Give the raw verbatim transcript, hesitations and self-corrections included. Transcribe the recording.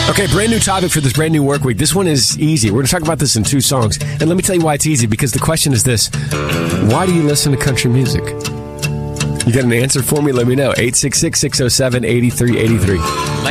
Okay, brand new topic for this brand new work week. This one is easy. We're going to talk about this in two songs. And let me tell you why it's easy, because the question is this. Why do you listen to country music? You got an answer for me? Let me know. eight six six, six oh seven, eight three eight three.